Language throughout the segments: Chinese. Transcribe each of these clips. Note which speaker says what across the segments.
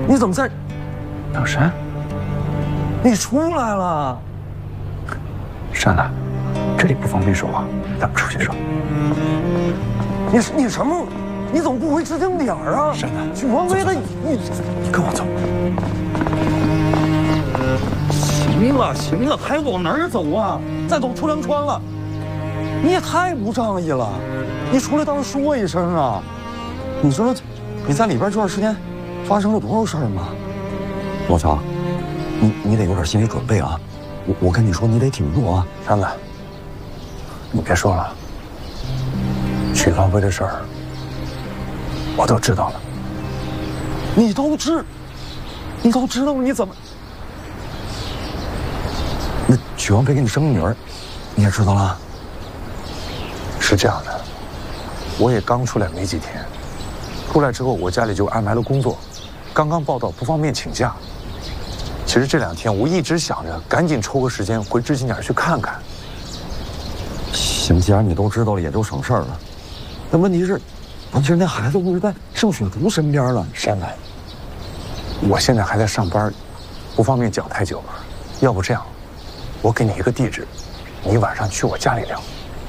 Speaker 1: 你怎么在？
Speaker 2: 老山，
Speaker 1: 你出来了。
Speaker 2: 珊娜，这里不方便说话，咱们出去说。
Speaker 1: 你什么？你怎么不回指定点啊？
Speaker 2: 珊娜，
Speaker 1: 许王威的你
Speaker 2: 跟我走。
Speaker 1: 行了，还往哪儿走啊？再走出粮川了。你也太不仗义了！你出来倒是说一声啊！你知道你在里边这段时间发生了多少事儿吗？老乔，你得有点心理准备啊！我跟你说，你得挺住啊！
Speaker 2: 珊子，你别说了，许方飞的事儿我都知道了。
Speaker 1: 你都知道了，你怎么？那许王飞给你生个女儿，你也知道了？
Speaker 2: 是这样的，我也刚出来没几天，出来之后我家里就安排了工作，刚刚报到不方便请假。其实这2天我一直想着赶紧抽个时间回知青点去看看。
Speaker 1: 行，既然你都知道了，也就省事儿了。但问题是那孩子不是在盛雪竹身边了？
Speaker 2: 珊兰，我现在还在上班，不方便讲太久了。要不这样，我给你一个地址，你晚上去我家里聊。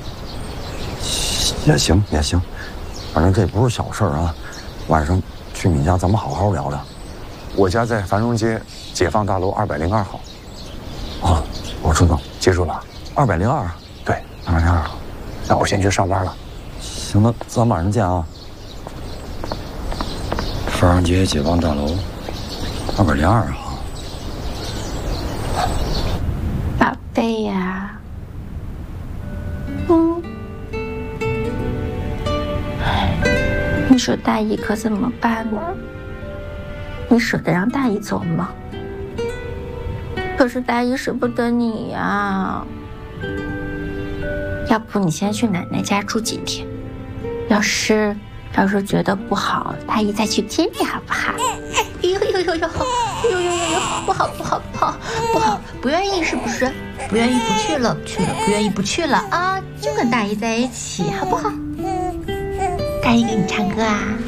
Speaker 1: 也行，反正这不是小事儿啊。晚上去你家，咱们好好聊聊。
Speaker 2: 我家在繁荣街解放大楼202号。
Speaker 1: 啊，我知道，
Speaker 2: 记住了
Speaker 1: 202。
Speaker 2: 对
Speaker 1: ，202号。
Speaker 2: 那我先去上班了。
Speaker 1: 行，那咱晚上见啊。繁荣街解放大楼202号。
Speaker 3: 宝贝呀，你说大姨可怎么办呢？你舍得让大姨走吗？可是大姨舍不得你呀。要不你先去奶奶家住几天，要是觉得不好，大姨再去接你好不好？不好，不愿意是不是？不愿意不去了，不愿意不去了啊，就跟大姨在一起好不好？大姨给你唱歌啊。